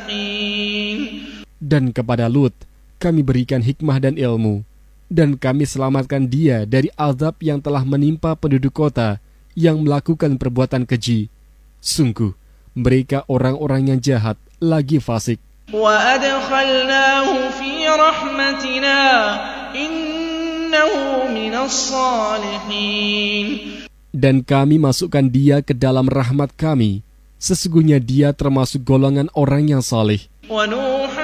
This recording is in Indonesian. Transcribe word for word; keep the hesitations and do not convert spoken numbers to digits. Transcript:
Dan kepada Lut kami berikan hikmah dan ilmu, dan kami selamatkan dia dari azab yang telah menimpa penduduk kota yang melakukan perbuatan keji. Sungguh, mereka orang-orang yang jahat lagi fasik. وَأَدْخَلْنَاهُ فِي رَحْمَتِنَا إِنَّهُ مِنَ الصَّالِحِينَ. Dan kami masukkan dia ke dalam rahmat kami. Sesungguhnya dia termasuk golongan orang yang saleh.